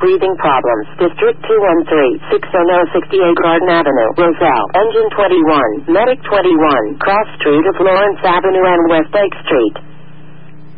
breathing problems. District 213, 60068 Garden Avenue, Roselle. Engine 21, Medic 21, Cross Street of Lawrence Avenue and West Lake Street.